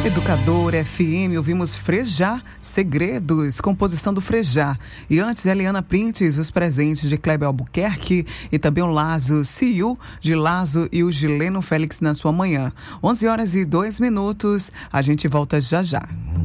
Educador FM, ouvimos Frejá, Segredos, composição do Frejá. E antes, Eliana Printes, os presentes de Kleber Albuquerque e também o Lazo Ciu, de Lazo e o Gileno Félix na sua manhã. 11h02, a gente volta já já.